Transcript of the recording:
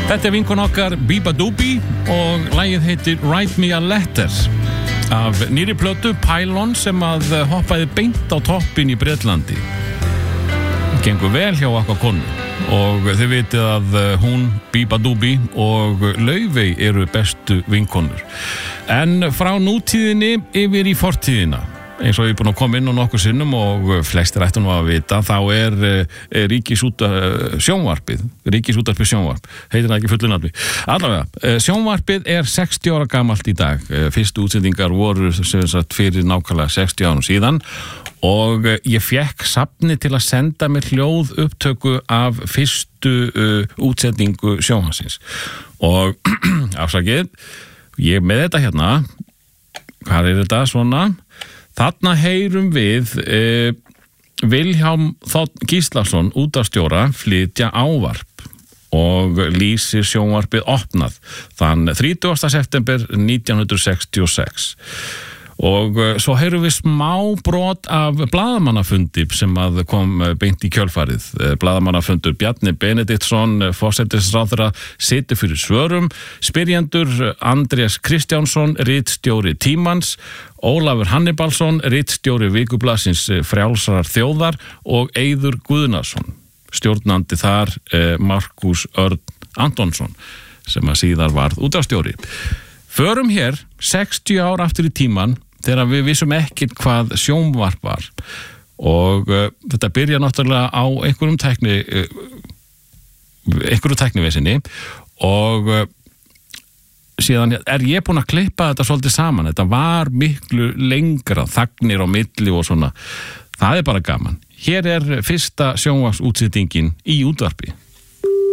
Þetta vinkon okkar Biba Doobie og lagið heitir Write Me a Letter af nýri plötu Pylon sem að hoppaði beint á toppin í Bretlandi. Gengur vel hjá okkar konu og þið vitið að hún, Biba Doobie og Laufey eru bestu vinkonur. En frá nútíðinni yfir í fortíðina, eins og ég er búin að koma inn á nokkur sinnum og flestir ættu nú að vita, þá Ríkisútvarpið sjónvarp, heitir það ekki fullu nafni. Allavega, sjónvarpið er 60 ára gamalt í dag. Fyrstu útsendingar voru sem sagt fyrir nákvæmlega 60 árum síðan og ég fékk safni til að senda mér hljóð upptöku af fyrstu útsendingu sjónvarsins. Og afsakið, ég með þetta hérna, hvað er þetta svona? Þarna heyrum við Vilhjálm Þ. Gíslason útvarpsstjóra flytja ávarp og lýsir sjónvarpið opnað þann 30. september 1966. Og svo heyrum við smá brot af blaðamannafundi sem að kom beint í kjölfarið. Blaðamannafundur Bjarni Benediktsson, forsætisráðherra, situr fyrir svörum, spyrjendur Andrés Kristjánsson, ritstjóri Tímans, Ólafur Hannibalsson, ritstjóri Vikublaðsins Frjálsrar þjóðar og Eiður Guðnason, stjórnandi þar Markús Örn Antonsson, sem að síðar varð útvarpsstjóri. Förum hér 60 ár aftur í tíman þegar við vissum ekkert hvað sjónvarp var og þetta byrja náttúrulega á einhverjum tæknivesinni og síðan er ég búin að klippa þetta svolítið saman. Þetta var miklu lengra, þagnir á milli og svona. Það er bara gaman. Hér er fyrsta sjónvarpsútsendingin í útvarpi.